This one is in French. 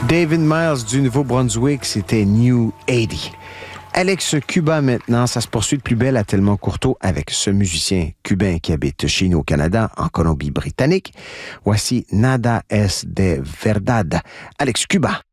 David Miles du Nouveau-Brunswick, c'était New 80. Alex Cuba maintenant, ça se poursuit de plus belle à Tellement Courteau avec ce musicien cubain qui habite chez nous au Canada, en Colombie-Britannique. Voici Nada es de verdad. Alex Cuba.